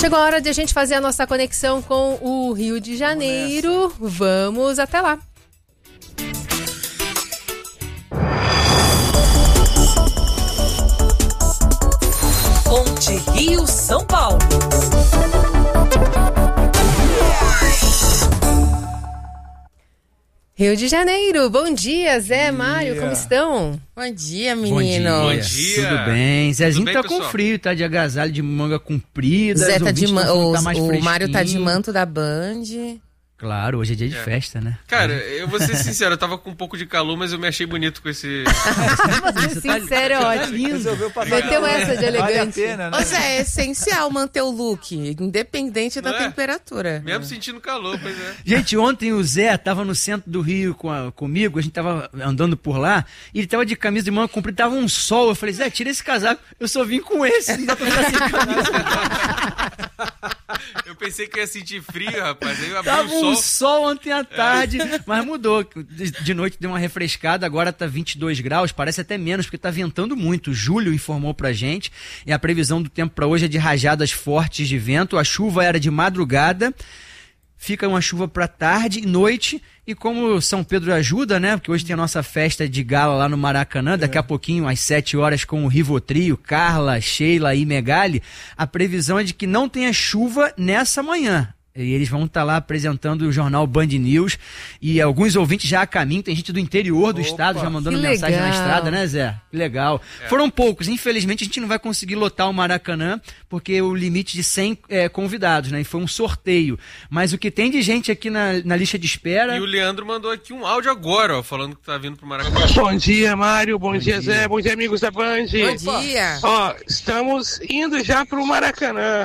Chegou a hora de a gente fazer a nossa conexão com o Rio de Janeiro. Vamos até lá. Ponte Rio-São Paulo. Rio de Janeiro, bom dia, Zé, Mário, como estão? Bom dia, menino. Bom dia. Tudo bem? Zezinho tá com frio, tá de agasalho de manga comprida. Zé tá de o Mário tá de manto da Band. Claro, hoje é dia de festa, né? Cara, eu vou ser sincero, eu tava com um pouco de calor, mas eu me achei bonito com esse... Sincero, ótimo. Meteu essa de elegante. Vale a pena, né? Ô Zé, é essencial manter o look, independente da temperatura. Mesmo sentindo calor, pois é. Gente, ontem o Zé tava no centro do Rio comigo, a gente tava andando por lá, e ele tava de camisa de manga comprida, tava um sol, eu falei, Zé, tira esse casaco, eu só vim com esse, não dá pra ficar sem camisa. Eu pensei que eu ia sentir frio, rapaz, aí eu abri tava o sol. Um sol ontem à tarde, mas mudou. De noite deu uma refrescada, agora tá 22 graus, parece até menos, porque tá ventando muito. O Júlio informou pra gente, e a previsão do tempo pra hoje é de rajadas fortes de vento. A chuva era de madrugada, fica uma chuva pra tarde e noite, e como São Pedro ajuda, né, porque hoje tem a nossa festa de gala lá no Maracanã, daqui a pouquinho, às 7 horas, com o Rivotrio, Carla, Sheila e Megali, a previsão é de que não tenha chuva nessa manhã. E eles vão estar lá apresentando o jornal Band News, e alguns ouvintes já a caminho, tem gente do interior do estado já mandando mensagem na estrada, né, Zé? Que legal. Foram poucos, infelizmente a gente não vai conseguir lotar o Maracanã, porque o limite de 100 convidados, né, e foi um sorteio. Mas o que tem de gente aqui na lista de espera... E o Leandro mandou aqui um áudio agora, ó, falando que tá vindo pro Maracanã. Bom dia, Mário, bom dia, Zé, bom dia, amigos da Band. Bom dia. Ó, estamos indo já pro Maracanã.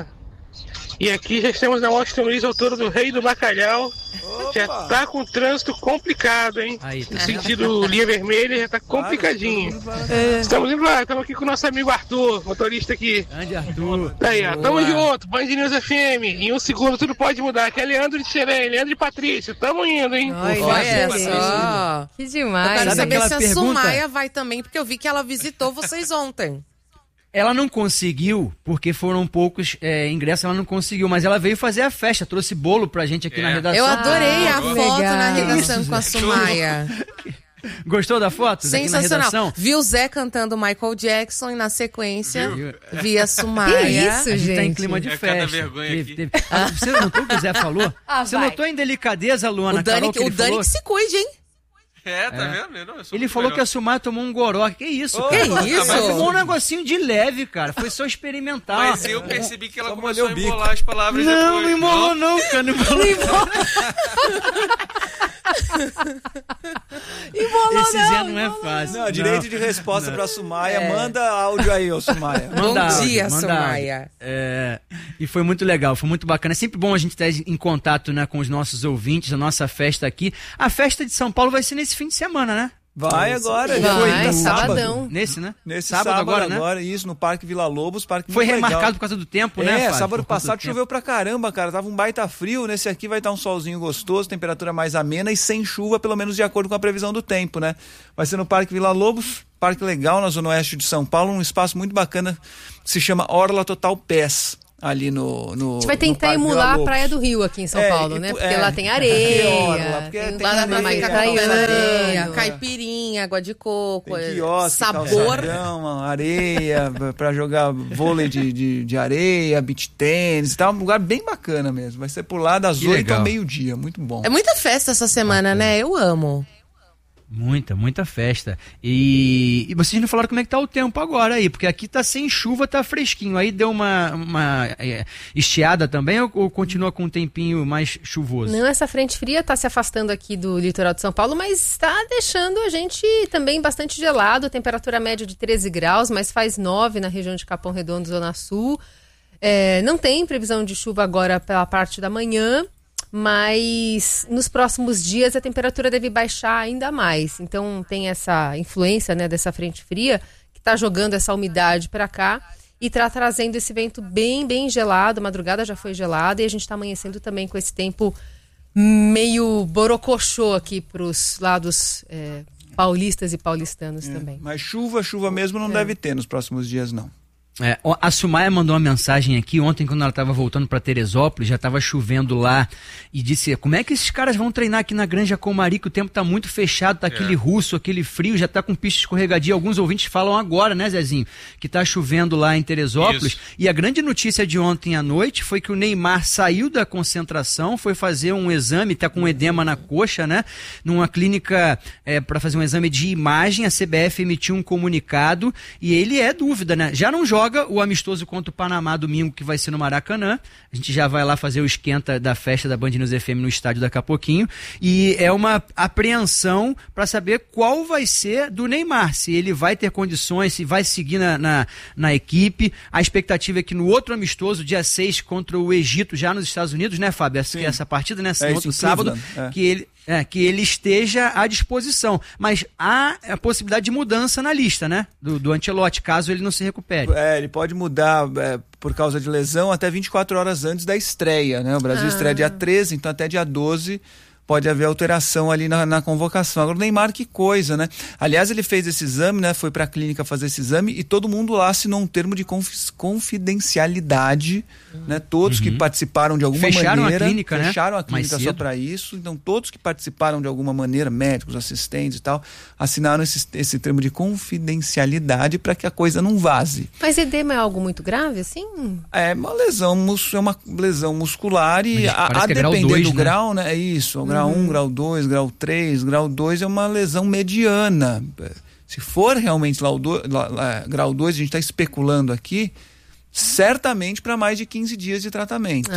E aqui já estamos na Washington Luiz, altura do Rei do Bacalhau. Opa. Já tá com o trânsito complicado, hein? Aí, tá. No sentido linha vermelha já tá complicadinho. Estamos indo lá, estamos aqui com o nosso amigo Arthur, motorista aqui. Grande Arthur. Tá aí, ó, tamo junto, Band News FM. Em um segundo tudo pode mudar. Aqui é Leandro de Xerém, Leandro de Patrício. Tamo indo, hein? Olha só. Que demais. Eu quero saber se a pergunta? Sumaia vai também, porque eu vi que ela visitou vocês ontem. Ela não conseguiu, porque foram poucos ingressos, ela não conseguiu, mas ela veio fazer a festa, trouxe bolo pra gente aqui na redação. Eu adorei a foto legal. na redação com a Sumaia. Gostou da foto? Sensacional. Vi o Zé cantando Michael Jackson e na sequência vi a Sumaia. Que isso, A gente tá em gente? clima de cada festa. vergonha aqui. Você notou o que o Zé falou? Você vai. notou a indelicadeza, Luana? O Dani, que ele falou? que se cuide, hein? Tá vendo? Não, eu sou Ele muito falou melhor. que a Sumar tomou um goró. Que isso, Que cara? isso? Mas tomou um negocinho de leve, cara. Foi só experimentar. Mas eu percebi que ela Só começou a molhou o embolar as palavras depois. Não embolou não, cara. Não embolou. Esse Zé não é fácil. Não, direito de resposta pra Sumaia. Manda áudio aí, ô Sumaia. Manda Bom dia, áudio, manda Sumaia. áudio. E foi muito legal, foi muito bacana. É sempre bom a gente estar em contato, né, com os nossos ouvintes, a nossa festa aqui. A festa de São Paulo vai ser nesse fim de semana, né? Vai agora. Vai, no sabadão. Nesse, né? Nesse sábado agora, né? Isso, no Parque Vila Lobos. Parque Foi muito remarcado legal. por causa do tempo, né, Fábio? Sábado Por causa passado do tempo. choveu pra caramba, cara. Tava um baita frio. Nesse aqui vai estar um solzinho gostoso, temperatura mais amena e sem chuva, pelo menos de acordo com a previsão do tempo, né? Vai ser no Parque Vila Lobos, parque legal na zona oeste de São Paulo, um espaço muito bacana que se chama Orla Total Pés. Ali no. A gente vai tentar emular a Praia do Rio aqui em São Paulo, né? Porque lá tem areia. Tem Lá dá pra areia, ficar praiano. comendo areia, caipirinha, água de coco, Tem quiosque, sabor. calçadão, areia, pra jogar vôlei de areia, beach tênis e tal. Um lugar bem bacana mesmo. Vai ser por lá das 8 legal. ao meio-dia. Muito bom. É muita festa essa semana, né? Eu amo. Muita festa. E vocês não falaram como é que tá o tempo agora aí, porque aqui tá sem chuva, tá fresquinho. Aí deu uma estiada também ou continua com um tempinho mais chuvoso? Não, essa frente fria está se afastando aqui do litoral de São Paulo, mas está deixando a gente também bastante gelado. Temperatura média de 13 graus, mas faz 9 na região de Capão Redondo, Zona Sul. Não tem previsão de chuva agora pela parte da manhã, mas nos próximos dias a temperatura deve baixar ainda mais. Então tem essa influência, né, dessa frente fria que está jogando essa umidade para cá e está trazendo esse vento bem gelado. A madrugada já foi gelada e a gente está amanhecendo também com esse tempo meio borocochô aqui para os lados paulistas e paulistanos também. Mas chuva mesmo não deve ter nos próximos dias, não. A Sumaia mandou uma mensagem aqui ontem, quando ela estava voltando para Teresópolis, já estava chovendo lá, e disse: como é que esses caras vão treinar aqui na Granja Comari, que o tempo tá muito fechado, tá aquele russo, aquele frio, já tá com pista escorregadia. Alguns ouvintes falam agora, né, Zezinho, que tá chovendo lá em Teresópolis. Isso. E a grande notícia de ontem à noite foi que o Neymar saiu da concentração, foi fazer um exame, tá com edema na coxa, né, numa clínica para fazer um exame de imagem. A CBF emitiu um comunicado e ele é dúvida, né, já não joga o amistoso contra o Panamá domingo, que vai ser no Maracanã. A gente já vai lá fazer o esquenta da festa da Band News FM no estádio daqui a pouquinho. E é uma apreensão para saber qual vai ser do Neymar, se ele vai ter condições, se vai seguir na equipe. A expectativa é que no outro amistoso, dia 6, contra o Egito, já nos Estados Unidos, né, Fábio? Essa partida, né, no outro sábado, que ele esteja à disposição. Mas há a possibilidade de mudança na lista, né, do Ancelotti, caso ele não se recupere. Ele pode mudar por causa de lesão até 24 horas antes da estreia, né? O Brasil estreia dia 13, então até dia 12 pode haver alteração ali na convocação. Agora o Neymar, que coisa, né? Aliás, ele fez esse exame, né? Foi para a clínica fazer esse exame e todo mundo lá assinou um termo de confidencialidade, né? Todos que participaram de alguma maneira... Fecharam a clínica só para isso. Então, todos que participaram de alguma maneira, médicos, assistentes e tal, assinaram esse termo de confidencialidade para que a coisa não vaze. Mas edema é algo muito grave, assim? É uma lesão muscular e a depender do grau, né? É isso, grau 1, grau 2, grau 3, grau 2 é uma lesão mediana. Se for realmente grau 2, a gente está especulando aqui, certamente para mais de 15 dias de tratamento.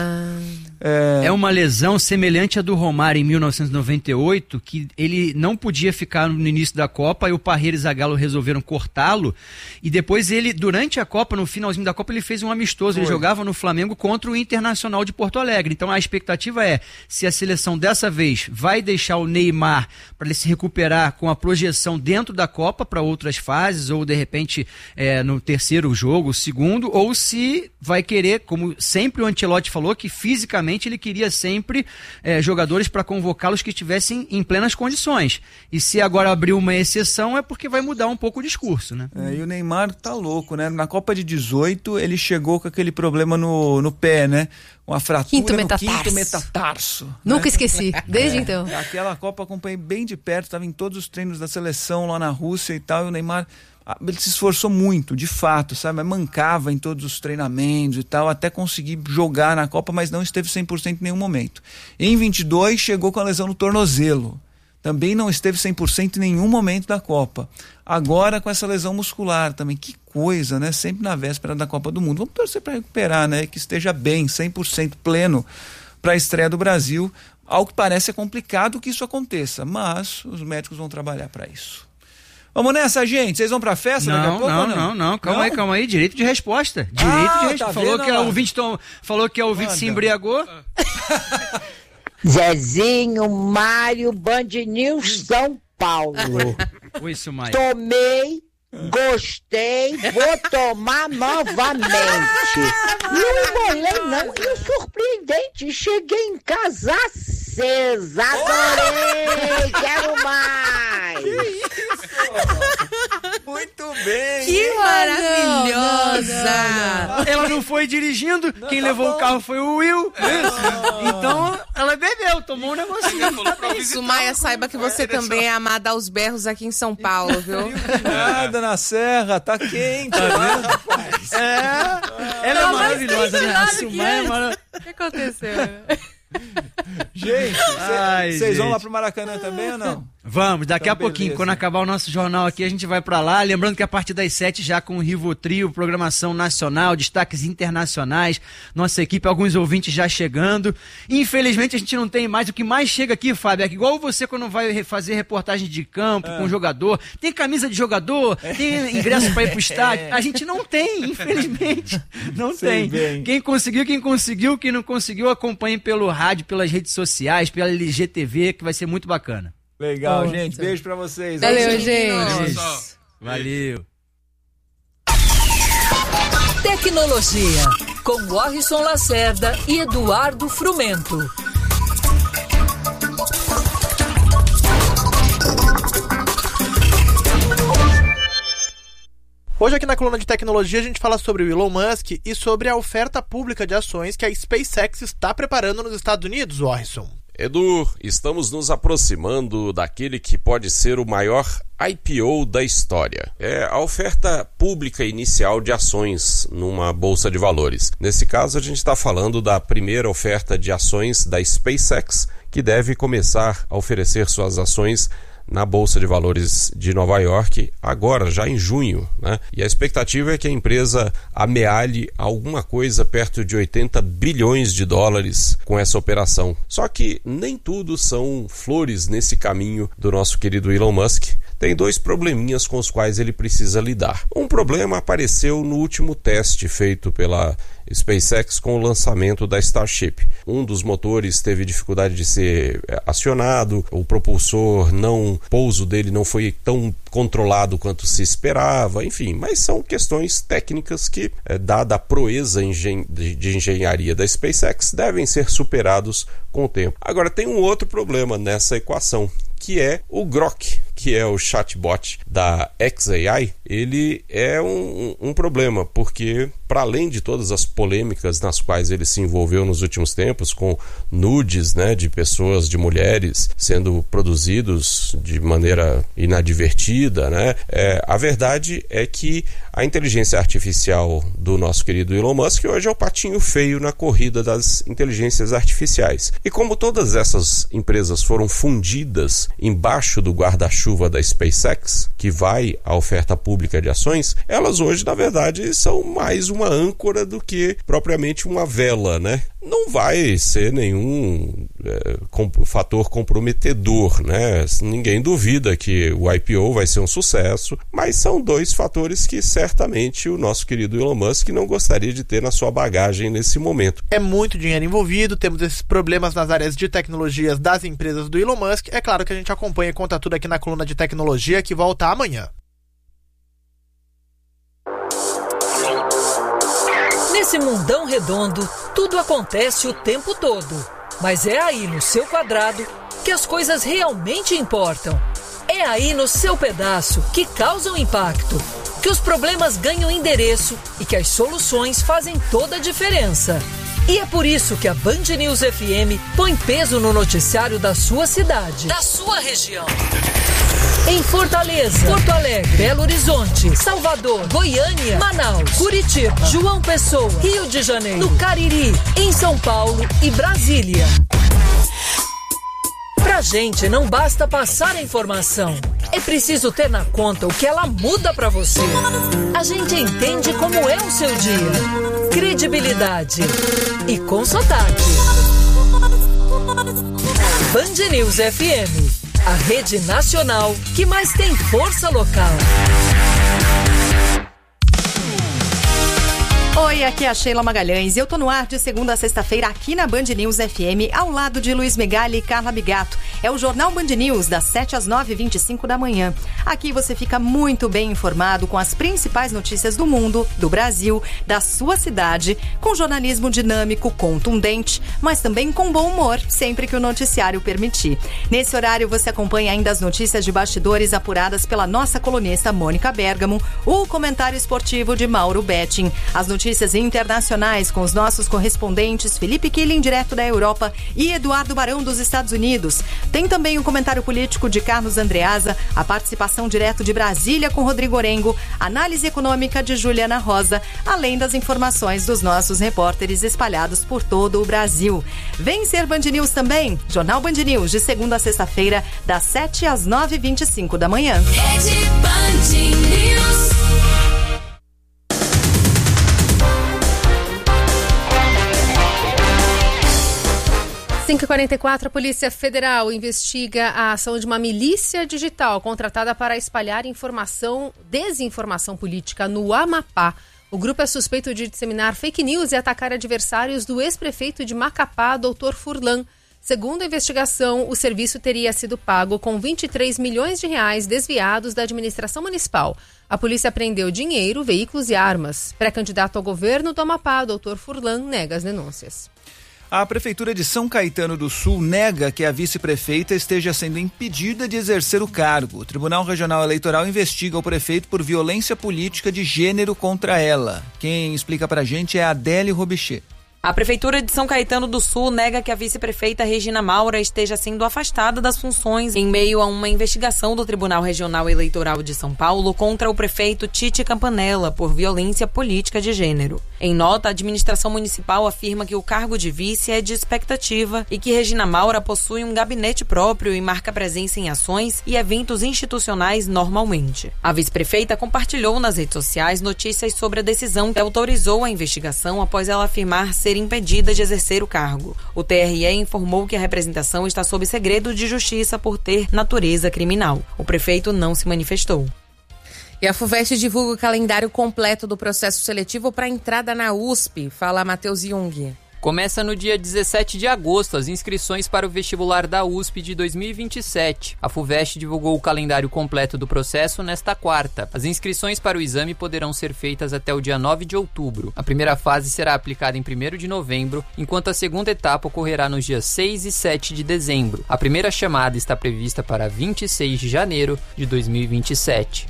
É uma lesão semelhante à do Romário em 1998, que ele não podia ficar no início da Copa e o Parreira e Zagallo resolveram cortá-lo, e depois ele, durante a Copa, no finalzinho da Copa, ele fez um amistoso, ele jogava no Flamengo contra o Internacional de Porto Alegre. Então a expectativa é, se a seleção dessa vez vai deixar o Neymar para ele se recuperar com a projeção dentro da Copa para outras fases, ou de repente no terceiro jogo, segundo, ou se vai querer, como sempre o Ancelotti falou, que fisicamente ele queria sempre jogadores para convocá-los que estivessem em plenas condições. E se agora abrir uma exceção é porque vai mudar um pouco o discurso, né? E o Neymar tá louco, né? Na Copa de 18 ele chegou com aquele problema no pé, né? Uma fratura no quinto metatarso. Nunca esqueci, desde então. Aquela Copa acompanhei bem de perto, estava em todos os treinos da seleção lá na Rússia e tal, e o Neymar... ele se esforçou muito, de fato, sabe? Mancava em todos os treinamentos e tal, até conseguir jogar na Copa, mas não esteve 100% em nenhum momento. Em 22, chegou com a lesão no tornozelo. Também não esteve 100% em nenhum momento da Copa. Agora com essa lesão muscular também. Que coisa, né? Sempre na véspera da Copa do Mundo. Vamos torcer para recuperar, né? Que esteja bem, 100% pleno para a estreia do Brasil. Ao que parece é complicado que isso aconteça, mas os médicos vão trabalhar para isso. Vamos nessa, gente? Vocês vão pra festa daqui a pouco ou não? Não. Calma aí. Direito de resposta. Tá falou que a ouvinte se embriagou. Zezinho, Mário, Band News São Paulo. Oi, Sumaia. Tomei, gostei, vou tomar novamente. Não embolei, não. E o surpreendente, cheguei em casa acesa. Adorei, quero mais. Que isso? Muito bem. Que maravilhosa. Ela não foi dirigindo, quem levou o carro foi o Will. Então, ela bebeu, tomou um negocinho. Sumaia, saiba que você também é amada aos berros aqui em São Paulo, viu? Nada na serra, tá quente, tá vendo, rapaz? Ela é maravilhosa, né? A Sumaia é maravilhosa. O que aconteceu? Gente, vocês vão lá pro Maracanã também ou não? Vamos, daqui a pouquinho, quando acabar o nosso jornal aqui, a gente vai pra lá. Lembrando que a partir das 7, já com o Rivotril, programação nacional, destaques internacionais, nossa equipe, alguns ouvintes já chegando. Infelizmente a gente não tem mais. O que mais chega aqui, Fábio, é que igual você quando vai fazer reportagem de campo com jogador, tem camisa de jogador, tem ingresso pra ir pro estádio. A gente não tem, infelizmente. Não tem. Bem. Quem conseguiu, quem não conseguiu, acompanhe pelo rádio, pelas redes sociais, pela LGTV, que vai ser muito bacana. Legal, gente. Beijo pra vocês. Valeu, gente. Valeu. Tecnologia, com Warrison Lacerda e Eduardo Frumento. Hoje aqui na coluna de tecnologia a gente fala sobre o Elon Musk e sobre a oferta pública de ações que a SpaceX está preparando nos Estados Unidos, Orson. Edu, estamos nos aproximando daquele que pode ser o maior IPO da história. É a oferta pública inicial de ações numa bolsa de valores. Nesse caso, a gente está falando da primeira oferta de ações da SpaceX, que deve começar a oferecer suas ações na Bolsa de Valores de Nova York, agora, já em junho, né? E a expectativa é que a empresa amealhe alguma coisa perto de 80 bilhões de dólares com essa operação. Só que nem tudo são flores nesse caminho do nosso querido Elon Musk. Tem 2 probleminhas com os quais ele precisa lidar. Um problema apareceu no último teste feito pela SpaceX com o lançamento da Starship. Um dos motores teve dificuldade de ser acionado, o propulsor pouso dele não foi tão controlado quanto se esperava, enfim, mas são questões técnicas que, dada a proeza de engenharia da SpaceX, devem ser superados com o tempo. Agora, tem um outro problema nessa equação, que é o Grok, que é o chatbot da xAI. Ele é um problema, porque para além de todas as polêmicas nas quais ele se envolveu nos últimos tempos, com nudes, né, de pessoas, de mulheres sendo produzidos de maneira inadvertida, né, a verdade é que a inteligência artificial do nosso querido Elon Musk hoje é o patinho feio na corrida das inteligências artificiais. E como todas essas empresas foram fundidas embaixo do guarda-chuva da SpaceX, que vai à oferta pública de ações, elas hoje, na verdade, são mais uma âncora do que propriamente uma vela, né? Não vai ser nenhum fator comprometedor, né? Ninguém duvida que o IPO vai ser um sucesso, mas são 2 fatores que certamente o nosso querido Elon Musk não gostaria de ter na sua bagagem nesse momento. É muito dinheiro envolvido, temos esses problemas nas áreas de tecnologias das empresas do Elon Musk. É claro que a gente acompanha e conta tudo aqui na coluna de tecnologia, que volta amanhã. Nesse mundão redondo, tudo acontece o tempo todo. Mas é aí no seu quadrado que as coisas realmente importam. É aí no seu pedaço que causam impacto, que os problemas ganham endereço e que as soluções fazem toda a diferença. E é por isso que a Band News FM põe peso no noticiário da sua cidade, da sua região. Em Fortaleza, Porto Alegre, Belo Horizonte, Salvador, Goiânia, Manaus, Curitiba, João Pessoa, Rio de Janeiro, no Cariri, em São Paulo e Brasília. Pra gente não basta passar a informação, é preciso ter na conta o que ela muda pra você. A gente entende como é o seu dia. Credibilidade e com sotaque. Band News FM, a rede nacional que mais tem força local. Oi, aqui é a Sheila Magalhães e eu tô no ar de segunda a sexta-feira aqui na Band News FM, ao lado de Luiz Megali e Carla Bigato. É o Jornal Band News, das 7 às 9h25 da manhã. Aqui você fica muito bem informado com as principais notícias do mundo, do Brasil, da sua cidade, com jornalismo dinâmico, contundente, mas também com bom humor, sempre que o noticiário permitir. Nesse horário você acompanha ainda as notícias de bastidores apuradas pela nossa colunista Mônica Bergamo, o comentário esportivo de Mauro Betting, as notícias internacionais com os nossos correspondentes Felipe Killing, direto da Europa, e Eduardo Barão, dos Estados Unidos. Tem também o comentário político de Carlos Andreasa, a participação direto de Brasília com Rodrigo Orengo, análise econômica de Juliana Rosa, além das informações dos nossos repórteres espalhados por todo o Brasil. Vem ser Band News também, Jornal Band News, de segunda a sexta-feira, das 7 às 9h25 da manhã. Rede Band News. 5h44, a Polícia Federal investiga a ação de uma milícia digital contratada para espalhar desinformação política no Amapá. O grupo é suspeito de disseminar fake news e atacar adversários do ex-prefeito de Macapá, Dr. Furlan. Segundo a investigação, o serviço teria sido pago com 23 milhões de reais desviados da administração municipal. A polícia apreendeu dinheiro, veículos e armas. Pré-candidato ao governo do Amapá, Dr. Furlan, nega as denúncias. A Prefeitura de São Caetano do Sul nega que a vice-prefeita esteja sendo impedida de exercer o cargo. O Tribunal Regional Eleitoral investiga o prefeito por violência política de gênero contra ela. Quem explica pra gente é a Adélia Robichê. A Prefeitura de São Caetano do Sul nega que a vice-prefeita Regina Maura esteja sendo afastada das funções em meio a uma investigação do Tribunal Regional Eleitoral de São Paulo contra o prefeito Tite Campanella por violência política de gênero. Em nota, a administração municipal afirma que o cargo de vice é de expectativa e que Regina Maura possui um gabinete próprio e marca presença em ações e eventos institucionais normalmente. A vice-prefeita compartilhou nas redes sociais notícias sobre a decisão que autorizou a investigação após ela afirmar ser impedida de exercer o cargo. O TRE informou que a representação está sob segredo de justiça por ter natureza criminal. O prefeito não se manifestou. E a FUVEST divulga o calendário completo do processo seletivo para entrada na USP. Fala, Matheus Jung. Começa no dia 17 de agosto as inscrições para o vestibular da USP de 2027. A FUVEST divulgou o calendário completo do processo nesta quarta. As inscrições para o exame poderão ser feitas até o dia 9 de outubro. A primeira fase será aplicada em 1º de novembro, enquanto a segunda etapa ocorrerá nos dias 6 e 7 de dezembro. A primeira chamada está prevista para 26 de janeiro de 2027.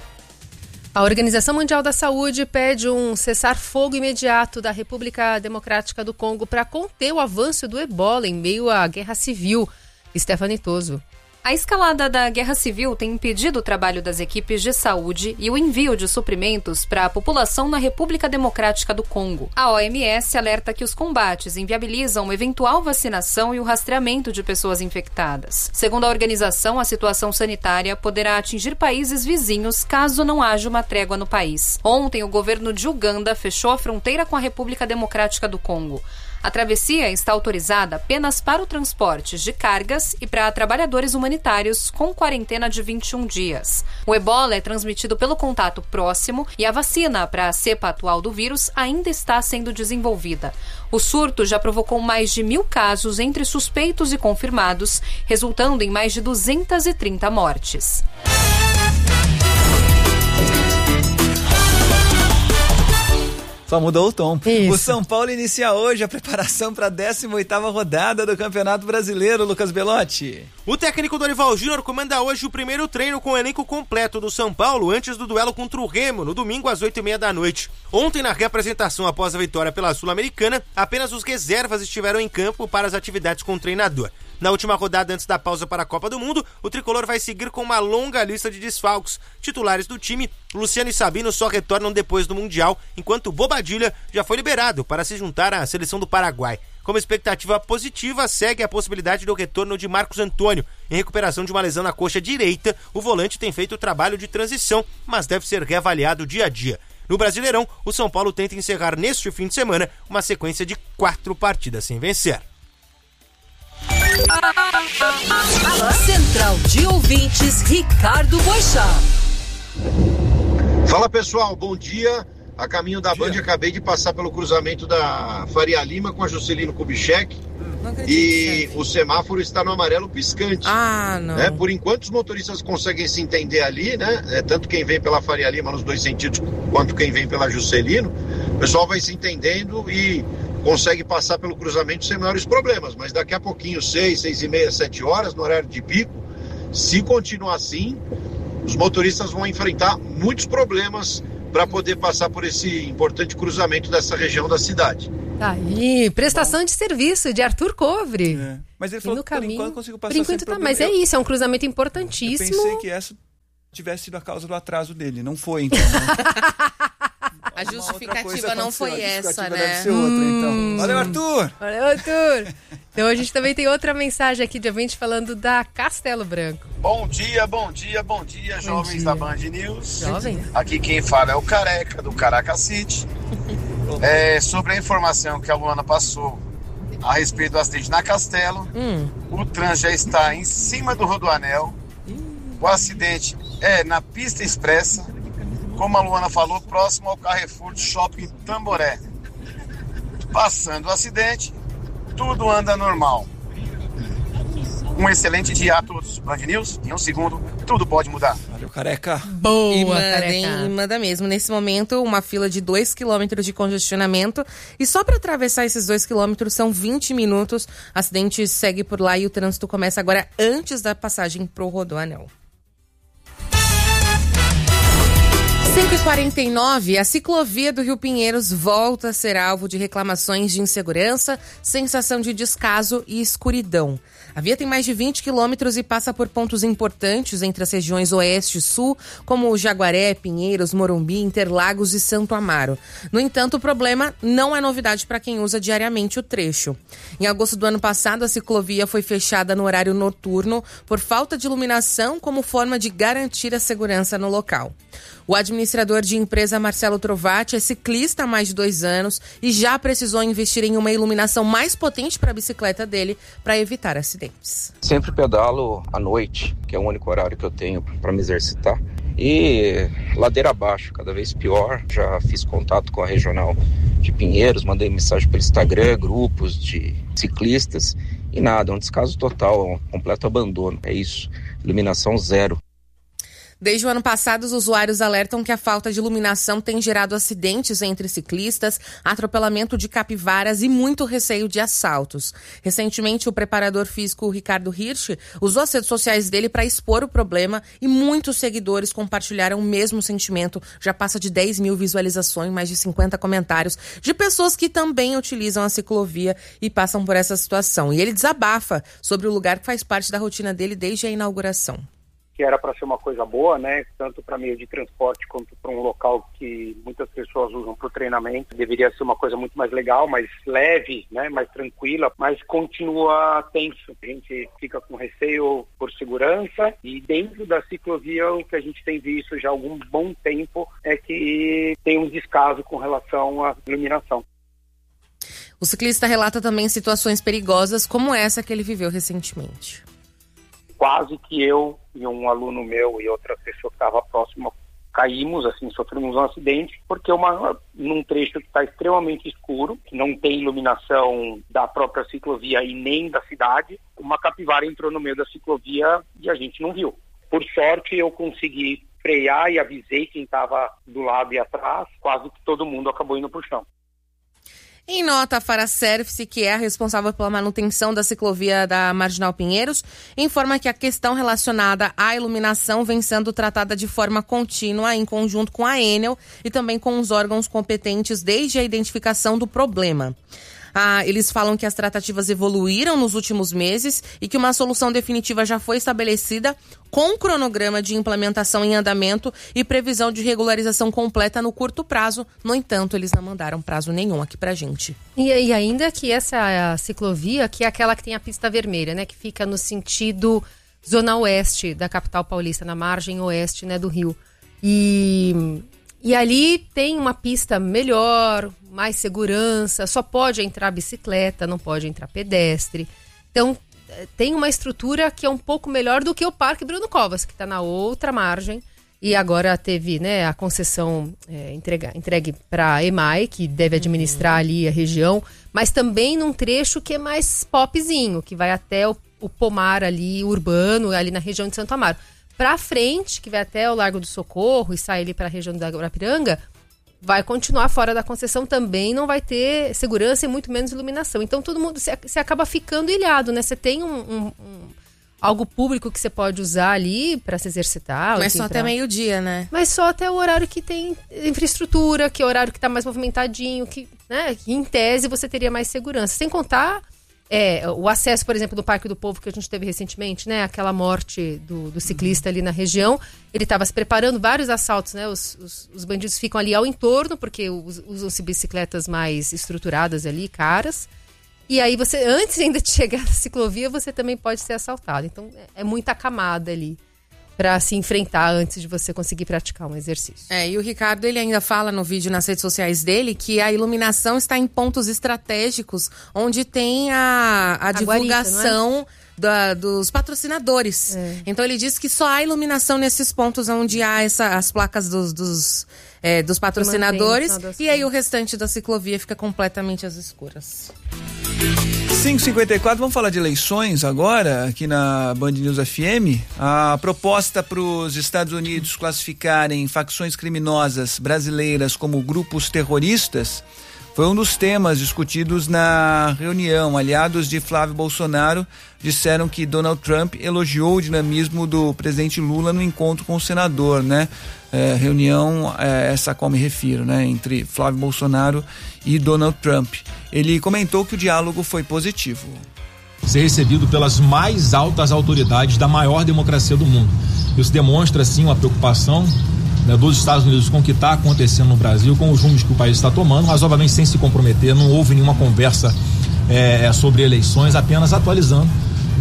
A Organização Mundial da Saúde pede um cessar-fogo imediato da República Democrática do Congo para conter o avanço do ebola em meio à guerra civil. Stephanie Toso. A escalada da guerra civil tem impedido o trabalho das equipes de saúde e o envio de suprimentos para a população na República Democrática do Congo. A OMS alerta que os combates inviabilizam eventual vacinação e o rastreamento de pessoas infectadas. Segundo a organização, a situação sanitária poderá atingir países vizinhos caso não haja uma trégua no país. Ontem, o governo de Uganda fechou a fronteira com a República Democrática do Congo. A travessia está autorizada apenas para o transporte de cargas e para trabalhadores humanitários com quarentena de 21 dias. O ebola é transmitido pelo contato próximo e a vacina para a cepa atual do vírus ainda está sendo desenvolvida. O surto já provocou mais de 1.000 casos entre suspeitos e confirmados, resultando em mais de 230 mortes. Só mudou o tom. Isso. O São Paulo inicia hoje a preparação para a 18ª rodada do Campeonato Brasileiro, Lucas Belotti. O técnico Dorival Júnior comanda hoje o primeiro treino com o elenco completo do São Paulo antes do duelo contra o Remo, no domingo às 8h30 da noite. Ontem, na reapresentação após a vitória pela Sul-Americana, apenas os reservas estiveram em campo para as atividades com o treinador. Na última rodada antes da pausa para a Copa do Mundo, o tricolor vai seguir com uma longa lista de desfalques. Titulares do time, Luciano e Sabino só retornam depois do Mundial, enquanto Bobadilla já foi liberado para se juntar à seleção do Paraguai. Como expectativa positiva, segue a possibilidade do retorno de Marcos Antônio. Em recuperação de uma lesão na coxa direita, o volante tem feito o trabalho de transição, mas deve ser reavaliado dia a dia. No Brasileirão, o São Paulo tenta encerrar neste fim de semana uma sequência de 4 partidas sem vencer. Central de Ouvintes, Ricardo Boechat. Fala pessoal, bom dia. A caminho da Band, acabei de passar pelo cruzamento da Faria Lima com a Juscelino Kubitschek e o semáforo está no amarelo piscante. Não. Por enquanto os motoristas conseguem se entender ali, né? Tanto quem vem pela Faria Lima nos dois sentidos, quanto quem vem pela Juscelino. O pessoal vai se entendendo e consegue passar pelo cruzamento sem maiores problemas. Mas daqui a pouquinho, 6, 6h30, 7 horas, no horário de pico, se continuar assim, os motoristas vão enfrentar muitos problemas para poder passar por esse importante cruzamento dessa região da cidade. Aí, prestação de serviço de Arthur Covre. Mas ele falou no que por caminho, enquanto consigo passar por enquanto sem tá, problema. mas é isso, é um cruzamento importantíssimo. Eu pensei que essa tivesse sido a causa do atraso dele, não foi então, né? A justificativa não foi essa, né? Deve ser outra, então. Valeu, Arthur! Valeu, Arthur! Então a gente também tem outra mensagem aqui de ouvinte falando da Castelo Branco. Bom dia, jovens da Band News. Jovens? Aqui quem fala é o Careca, do Caracacite. Sobre a informação que a Luana passou a respeito do acidente na Castelo, o trânsito já está em cima do Rodoanel. O acidente é na pista expressa, como a Luana falou, próximo ao Carrefour Shopping Tamboré. Passando o acidente, tudo anda normal. Um excelente dia a todos. Band News, em um segundo, tudo pode mudar. Valeu, Careca. Boa, e manda, hein? E manda mesmo. Nesse momento, uma fila de 2 km de congestionamento. E só para atravessar esses 2 km são 20 minutos. O acidente segue por lá e o trânsito começa agora antes da passagem pro Rodoanel. 5h49, a ciclovia do Rio Pinheiros volta a ser alvo de reclamações de insegurança, sensação de descaso e escuridão. A via tem mais de 20 quilômetros e passa por pontos importantes entre as regiões oeste e sul, como Jaguaré, Pinheiros, Morumbi, Interlagos e Santo Amaro. No entanto, o problema não é novidade para quem usa diariamente o trecho. Em agosto do ano passado, a ciclovia foi fechada no horário noturno por falta de iluminação como forma de garantir a segurança no local. O administrador de empresa Marcelo Trovati é ciclista há mais de 2 anos e já precisou investir em uma iluminação mais potente para a bicicleta dele para evitar acidentes. Sempre pedalo à noite, que é o único horário que eu tenho para me exercitar. E ladeira abaixo, cada vez pior. Já fiz contato com a regional de Pinheiros, mandei mensagem pelo Instagram, grupos de ciclistas e nada, um descaso total, um completo abandono. É isso, iluminação zero. Desde o ano passado, os usuários alertam que a falta de iluminação tem gerado acidentes entre ciclistas, atropelamento de capivaras e muito receio de assaltos. Recentemente, o preparador físico Ricardo Hirsch usou as redes sociais dele para expor o problema e muitos seguidores compartilharam o mesmo sentimento. Já passa de 10 mil visualizações, mais de 50 comentários de pessoas que também utilizam a ciclovia e passam por essa situação. E ele desabafa sobre o lugar que faz parte da rotina dele desde a inauguração. Que era para ser uma coisa boa, né? Tanto para meio de transporte quanto para um local que muitas pessoas usam para o treinamento. Deveria ser uma coisa muito mais legal, mais leve, né? Mais tranquila, mas continua tenso. A gente fica com receio por segurança e dentro da ciclovia o que a gente tem visto já há algum bom tempo é que tem um descaso com relação à iluminação. O ciclista relata também situações perigosas como essa que ele viveu recentemente. Quase que eu e um aluno meu e outra pessoa que estava próxima caímos, assim, sofremos um acidente, porque num trecho que está extremamente escuro, que não tem iluminação da própria ciclovia e nem da cidade, uma capivara entrou no meio da ciclovia e a gente não viu. Por sorte, eu consegui frear e avisei quem estava do lado e atrás, quase que todo mundo acabou indo para o chão. Em nota, a Faraservice, que é a responsável pela manutenção da ciclovia da Marginal Pinheiros, informa que a questão relacionada à iluminação vem sendo tratada de forma contínua em conjunto com a Enel e também com os órgãos competentes desde a identificação do problema. Eles falam que as tratativas evoluíram nos últimos meses e que uma solução definitiva já foi estabelecida com cronograma de implementação em andamento e previsão de regularização completa no curto prazo. No entanto, eles não mandaram prazo nenhum aqui pra gente. E ainda que essa ciclovia, que é aquela que tem a pista vermelha, né, que fica no sentido zona oeste da capital paulista, na margem oeste, né, do Rio. E ali tem uma pista melhor, mais segurança, só pode entrar bicicleta, não pode entrar pedestre. Então, tem uma estrutura que é um pouco melhor do que o Parque Bruno Covas, que está na outra margem. E agora teve, né, a concessão entregue para a EMAI, que deve administrar ali a região, mas também num trecho que é mais popzinho, que vai até o pomar ali urbano, ali na região de Santo Amaro. Para frente, que vai até o Largo do Socorro e sai ali para a região da Guarapiranga, vai continuar fora da concessão também, não vai ter segurança e muito menos iluminação. Então todo mundo se acaba ficando ilhado, né? Você tem algo público que você pode usar ali para se exercitar. Mas só até meio-dia, né? Mas só até o horário que tem infraestrutura, que é o horário que está mais movimentadinho, que em tese você teria mais segurança. Sem contar o acesso, por exemplo, do Parque do Povo que a gente teve recentemente, né? Aquela morte do ciclista ali na região. Ele estava se preparando, vários assaltos, né? Os bandidos ficam ali ao entorno, porque usam-se bicicletas mais estruturadas ali, caras. E aí você, antes ainda de chegar na ciclovia, você também pode ser assaltado. Então é muita camada ali para se enfrentar antes de você conseguir praticar um exercício. E o Ricardo, ele ainda fala no vídeo nas redes sociais dele que a iluminação está em pontos estratégicos onde tem a divulgação dos patrocinadores. Então ele diz que só há iluminação nesses pontos onde há as placas dos patrocinadores e aí o restante da ciclovia fica completamente às escuras. 5h54, vamos falar de eleições agora, aqui na Band News FM. A proposta para os Estados Unidos classificarem facções criminosas brasileiras como grupos terroristas foi um dos temas discutidos na reunião. Aliados de Flávio Bolsonaro disseram que Donald Trump elogiou o dinamismo do presidente Lula no encontro com o senador, né? Reunião essa a qual me refiro, né? Entre Flávio Bolsonaro e Donald Trump. Ele comentou que o diálogo foi positivo. Ser recebido pelas mais altas autoridades da maior democracia do mundo. Isso demonstra, sim, uma preocupação, né, dos Estados Unidos com o que está acontecendo no Brasil, com os rumos que o país está tomando, mas obviamente sem se comprometer. Não houve nenhuma conversa sobre eleições, apenas atualizando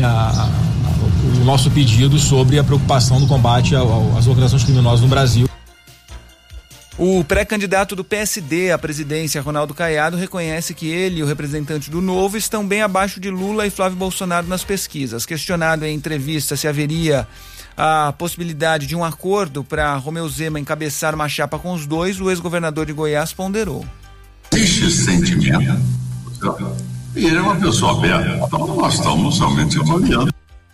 o nosso pedido sobre a preocupação do combate às organizações criminosas no Brasil. O pré-candidato do PSD à presidência, Ronaldo Caiado, reconhece que ele e o representante do Novo estão bem abaixo de Lula e Flávio Bolsonaro nas pesquisas. Questionado em entrevista se haveria a possibilidade de um acordo para Romeu Zema encabeçar uma chapa com os dois, o ex-governador de Goiás ponderou. Existe esse sentimento, e ele é uma pessoa aberta, então nós estamos somente avaliando.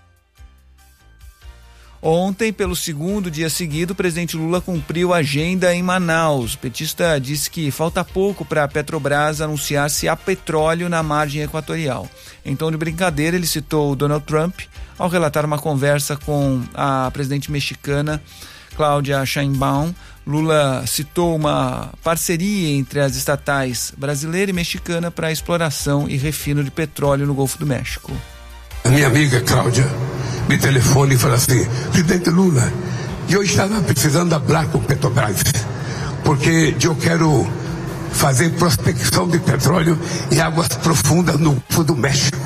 Ontem, pelo segundo dia seguido, o presidente Lula cumpriu a agenda em Manaus. O petista disse que falta pouco para a Petrobras anunciar se há petróleo na margem equatorial. Em tom de brincadeira, ele citou Donald Trump ao relatar uma conversa com a presidente mexicana Cláudia Sheinbaum. Lula citou uma parceria entre as estatais brasileira e mexicana para a exploração e refino de petróleo no Golfo do México. A minha amiga Cláudia me telefona e fala assim: presidente Lula, eu estava precisando falar com o Petrobras, porque eu quero fazer prospecção de petróleo em águas profundas no Golfo do México.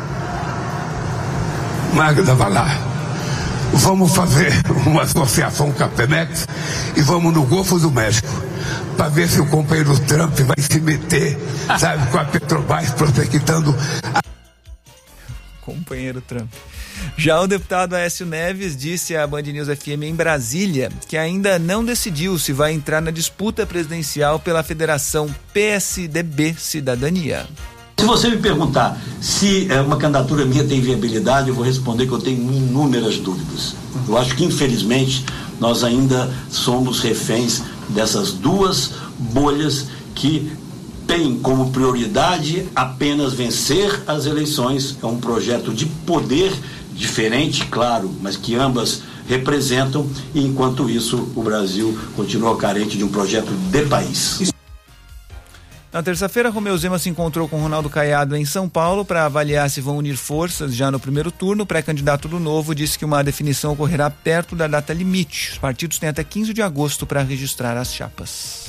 Magda, vai lá, vamos fazer uma associação com a Pemex e vamos no Golfo do México para ver se o companheiro Trump vai se meter, sabe, com a Petrobras prospectando companheiro Trump. Já o deputado Aécio Neves disse à Band News FM em Brasília que ainda não decidiu se vai entrar na disputa presidencial pela Federação PSDB Cidadania. Se você me perguntar se uma candidatura minha tem viabilidade, eu vou responder que eu tenho inúmeras dúvidas. Eu acho que, infelizmente, nós ainda somos reféns dessas duas bolhas que tem como prioridade apenas vencer as eleições. É um projeto de poder diferente, claro, mas que ambas representam, e enquanto isso o Brasil continua carente de um projeto de país. Na terça-feira, Romeu Zema se encontrou com Ronaldo Caiado em São Paulo para avaliar se vão unir forças já no primeiro turno. O pré-candidato do Novo disse que uma definição ocorrerá perto da data limite. Os partidos têm até 15 de agosto para registrar as chapas.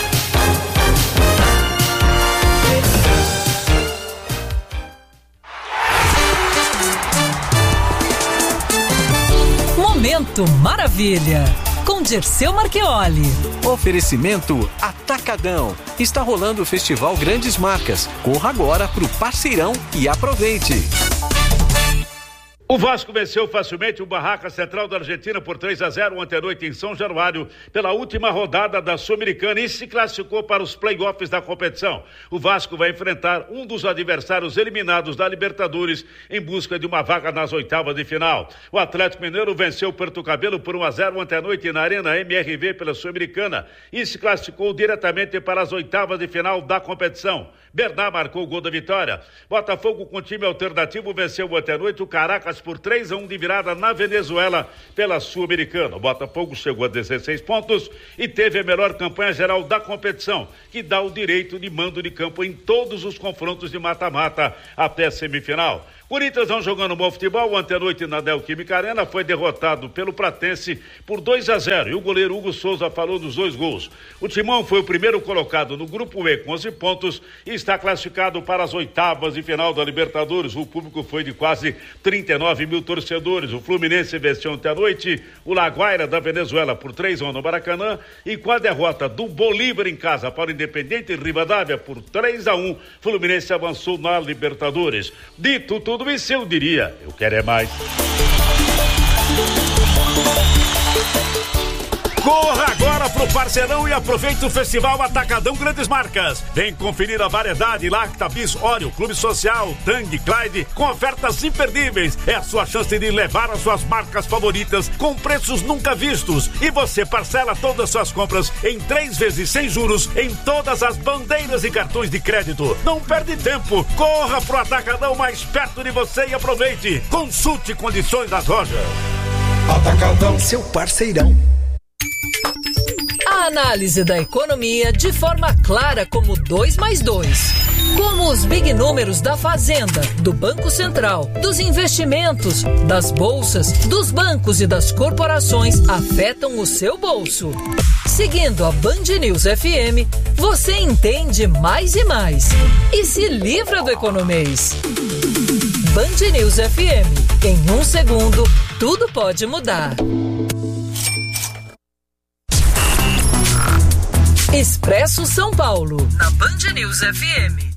Momento Maravilha, com Dirceu Marchioli. Oferecimento Atacadão. Está rolando o Festival Grandes Marcas. Corra agora pro Parceirão e aproveite. O Vasco venceu facilmente o Barraca Central da Argentina por 3-0 ontem à noite em São Januário pela última rodada da Sul-Americana e se classificou para os play-offs da competição. O Vasco vai enfrentar um dos adversários eliminados da Libertadores em busca de uma vaga nas oitavas de final. O Atlético Mineiro venceu o Porto Cabelo por 1-0 ontem à noite na Arena MRV pela Sul-Americana e se classificou diretamente para as oitavas de final da competição. Bernard marcou o gol da vitória. Botafogo, com time alternativo, venceu ontem à noite o Caracas por 3-1 de virada na Venezuela pela Sul-Americana. O Botafogo chegou a 16 pontos e teve a melhor campanha geral da competição, que dá o direito de mando de campo em todos os confrontos de mata-mata até a semifinal. Corinthians não jogando bom futebol. Ontem à noite na Neoquímica Arena foi derrotado pelo Platense por 2-0 e o goleiro Hugo Souza falou dos dois gols. O Timão foi o primeiro colocado no grupo E com 11 pontos e está classificado para as oitavas de final da Libertadores. O público foi de quase 39 mil torcedores. O Fluminense venceu ontem à noite o La Guaira da Venezuela por 3-1 no Maracanã e com a derrota do Bolívar em casa para o Independiente Rivadavia por 3-1, Fluminense avançou na Libertadores. Dito tudo isso, eu diria, eu quero é mais. Corra agora pro Parceirão e aproveite o Festival Atacadão Grandes Marcas. Vem conferir a variedade Lacta, Bis, Oreo, Clube Social, Tang, Clyde, com ofertas imperdíveis. É a sua chance de levar as suas marcas favoritas com preços nunca vistos. E você parcela todas as suas compras em 3 vezes sem juros em todas as bandeiras e cartões de crédito. Não perde tempo. Corra pro Atacadão mais perto de você e aproveite. Consulte condições das lojas. Atacadão, seu parceirão. A análise da economia de forma clara como 2 mais 2. Como os big números da Fazenda, do Banco Central, dos investimentos, das bolsas, dos bancos e das corporações afetam o seu bolso. Seguindo a Band News FM, você entende mais e mais. E se livra do economês. Band News FM. Em 1 segundo, tudo pode mudar. Expresso São Paulo, na Band News FM.